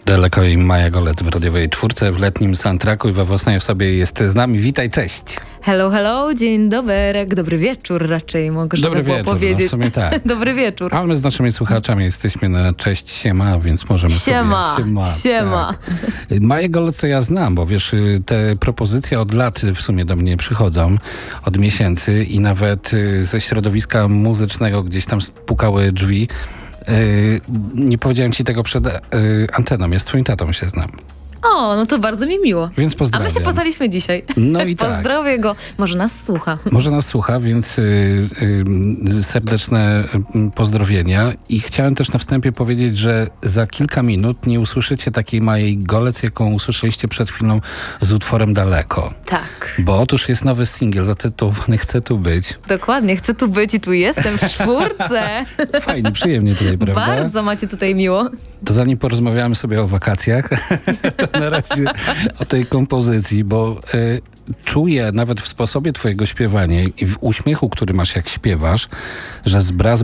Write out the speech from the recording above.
Daleko i Maja Golec w radiowej czwórce, w letnim soundtracku i we własnej osobie jest z nami. Witaj, cześć. Hello, hello, dzień dobry, dobry wieczór raczej można Dobry było wieczór, powiedzieć. no w sumie tak. Dobry wieczór. Ale my z naszymi słuchaczami jesteśmy na cześć, siema, więc możemy Siema, sobie... siema. Tak. Maję Golec to ja znam, bo wiesz, te propozycje od lat w sumie do mnie przychodzą, od miesięcy i nawet ze środowiska muzycznego gdzieś tam pukały drzwi. Nie powiedziałem ci tego przed anteną, ja z twoim tatą się znam. O, no to bardzo mi miło. Więc A pozdrawiam. my się poznaliśmy dzisiaj. No i tak. Pozdrowię go. Może nas słucha. Może nas słucha, więc serdeczne pozdrowienia. I chciałem też na wstępie powiedzieć, że za kilka minut nie usłyszycie takiej Majej Golec, jaką usłyszeliście przed chwilą z utworem Daleko. Tak. Bo otóż jest nowy singiel zatytułowany Chcę tu być. Dokładnie, chcę tu być i tu jestem w czwórce. Fajnie, przyjemnie tutaj, prawda? Bardzo macie tutaj miło. To zanim porozmawiamy sobie o wakacjach, to na razie o tej kompozycji, bo czuję nawet w sposobie twojego śpiewania i w uśmiechu, który masz jak śpiewasz, że